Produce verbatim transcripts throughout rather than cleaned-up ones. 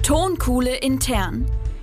Tonkuhle intern.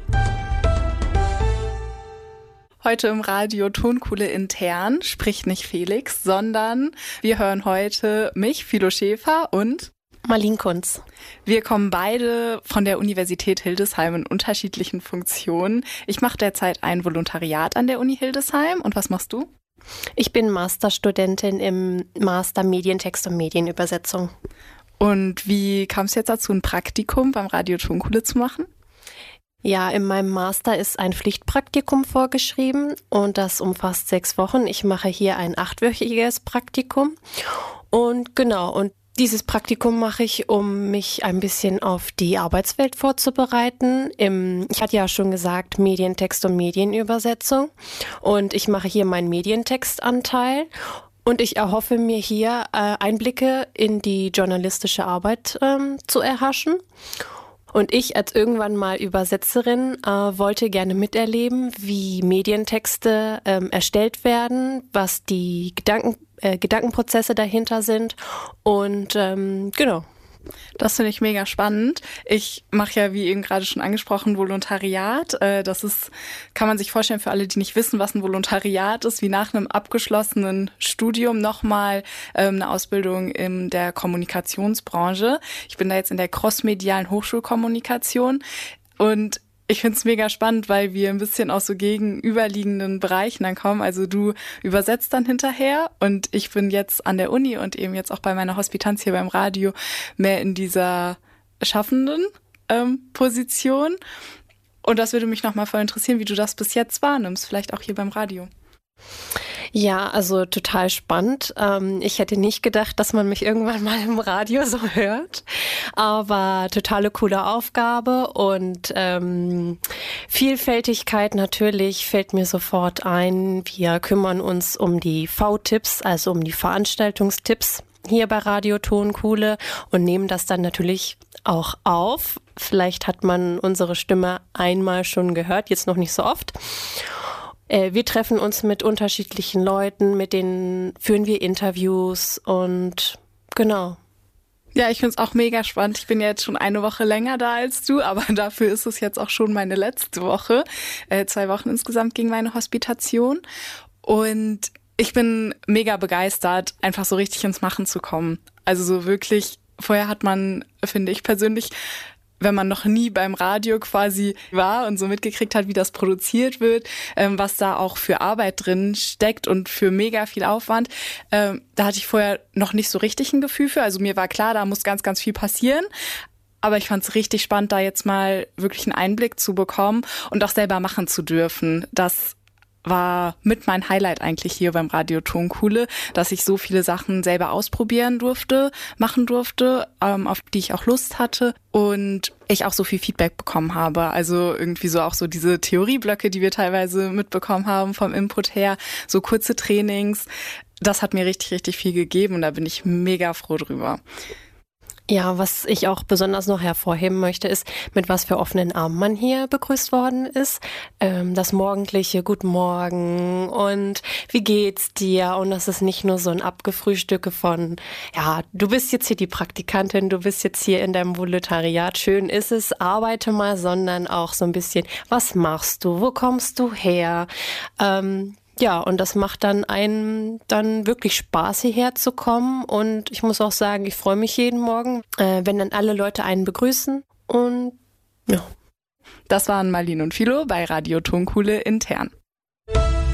Heute im Radio Tonkuhle intern spricht nicht Felix, sondern wir hören heute mich, Philo Schäfer und Marlene Kunz. Wir kommen beide von der Universität Hildesheim in unterschiedlichen Funktionen. Ich mache derzeit ein Volontariat an der Uni Hildesheim. Und was machst du? Ich bin Masterstudentin im Master Medientext und Medienübersetzung. Und wie kam es jetzt dazu, ein Praktikum beim Radio Tonkuhle zu machen? Ja, in meinem Master ist ein Pflichtpraktikum vorgeschrieben und das umfasst sechs Wochen. Ich mache hier ein achtwöchiges Praktikum und genau, und dieses Praktikum mache ich, um mich ein bisschen auf die Arbeitswelt vorzubereiten. Im, ich hatte ja schon gesagt, Medientext und Medienübersetzung und ich mache hier meinen Medientextanteil. Und ich erhoffe mir hier äh, Einblicke in die journalistische Arbeit ähm, zu erhaschen. Und ich als irgendwann mal Übersetzerin äh, wollte gerne miterleben, wie Medientexte ähm, erstellt werden, was die Gedanken, äh, Gedankenprozesse dahinter sind. Und ähm, genau. Das finde ich mega spannend. Ich mache ja, wie eben gerade schon angesprochen, Volontariat. Das ist, kann man sich vorstellen für alle, die nicht wissen, was ein Volontariat ist, wie nach einem abgeschlossenen Studium nochmal ähm, eine Ausbildung in der Kommunikationsbranche. Ich bin da jetzt in der crossmedialen Hochschulkommunikation und ich finde es mega spannend, weil wir ein bisschen aus so gegenüberliegenden Bereichen dann kommen. Also du übersetzt dann hinterher und ich bin jetzt an der Uni und eben jetzt auch bei meiner Hospitanz hier beim Radio mehr in dieser schaffenden ähm, Position. Und das würde mich nochmal voll interessieren, wie du das bis jetzt wahrnimmst, vielleicht auch hier beim Radio. Ja, also total spannend. Ähm, ich hätte nicht gedacht, dass man mich irgendwann mal im Radio so hört, aber totale coole Aufgabe und ähm, Vielfältigkeit natürlich fällt mir sofort ein. Wir kümmern uns um die V-Tipps, also um die Veranstaltungstipps hier bei Radio Tonkuhle und nehmen das dann natürlich auch auf. Vielleicht hat man unsere Stimme einmal schon gehört, jetzt noch nicht so oft. Wir treffen uns mit unterschiedlichen Leuten, mit denen führen wir Interviews und genau. Ja, ich finde es auch mega spannend. Ich bin ja jetzt schon eine Woche länger da als du, aber dafür ist es jetzt auch schon meine letzte Woche. Äh, zwei Wochen insgesamt ging meine Hospitation und ich bin mega begeistert, einfach so richtig ins Machen zu kommen. Also so wirklich, vorher hat man, finde ich persönlich, wenn man noch nie beim Radio quasi war und so mitgekriegt hat, wie das produziert wird, ähm, was da auch für Arbeit drin steckt und für mega viel Aufwand, ähm, da hatte ich vorher noch nicht so richtig ein Gefühl für. Also mir war klar, da muss ganz, ganz viel passieren. Aber ich fand es richtig spannend, da jetzt mal wirklich einen Einblick zu bekommen und auch selber machen zu dürfen. Das war mit mein Highlight eigentlich hier beim Radio Tonkuhle, dass ich so viele Sachen selber ausprobieren durfte, machen durfte, ähm, auf die ich auch Lust hatte und ich auch so viel Feedback bekommen habe. Also irgendwie so auch so diese Theorieblöcke, die wir teilweise mitbekommen haben vom Input her, so kurze Trainings, das hat mir richtig, richtig viel gegeben und da bin ich mega froh drüber. Ja, was ich auch besonders noch hervorheben möchte, ist, mit was für offenen Armen man hier begrüßt worden ist. Ähm, das morgendliche Guten Morgen und wie geht's dir? Und das ist nicht nur so ein Abgefrühstücke von, ja, du bist jetzt hier die Praktikantin, du bist jetzt hier in deinem Volontariat, schön ist es, arbeite mal, sondern auch so ein bisschen, was machst du? Wo kommst du her? Ähm, Ja, und das macht dann einen dann wirklich Spaß, hierher zu kommen. Und ich muss auch sagen, ich freue mich jeden Morgen, äh, wenn dann alle Leute einen begrüßen. Und ja. Das waren Marlene und Philo bei Radio Tonkuhle intern.